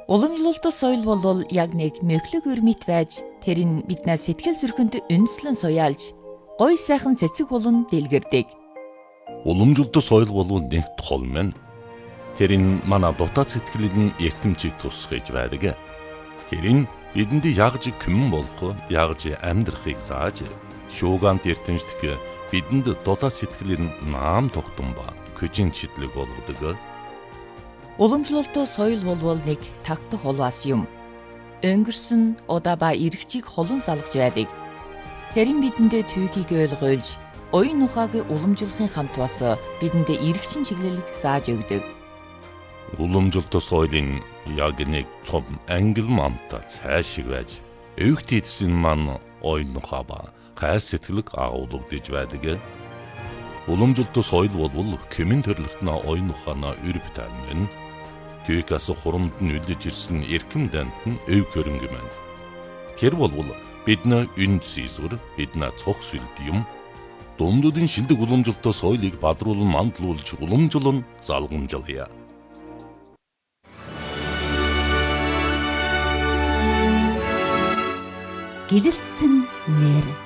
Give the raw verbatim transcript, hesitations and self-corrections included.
Уламжлалт соёл бол яг нэг мөхлөг өрмөт байж тэр нь биднээс сэтгэл зүрхэнд үндэслэн суяалж гоё сайхан цэцэг болон дэлгэрдэг. Уламжлалт соёл бол нэг тол мэн. Тэр нь манай дотоод сэтгэлд эртэмжийг тусгаж байдаг. Тэр нь бидэнд ягж күмэн болох, ягж амьдрахыг зааж, шуугант эртэмжлэх бидэнд дотоод сэтгэлийн наам тогтсон ба көжин читлэг болгодог. Уламжлалт соёл бол нэг тагтах улваас юм. Өнгөрсөн удаа ба эргэжийг холон салгаж байдаг. Тэр нь бидэндээ түүхийг ойлгуулж, оюун ухааг уламжлахын хамт бас бидэндээ эргэжин чиглэлийг зааж өгдөг. Уламжлалт соёлын яг нэг том ангил мамта цаашиг байж, өвгт эдсэн маань оюун ухаа ба хайс сэтгэлэг агуулгадж байдаг. Уламжлалт соёл бол кемэн төрлөختнө оюун ухаана өрөв тань. Түүхээс хурамд нь үлдэж ирсэн эрхэм дант нь өв хөрөнгө мэн. Тэр бол бидний үнд сийсвэр, бидний цог сүлд юм. Дундуудын шилдэг уламжлалт соёлыг бадруулан мандлуулж уламжлан залгамжлая. Гэрэлцэн нэр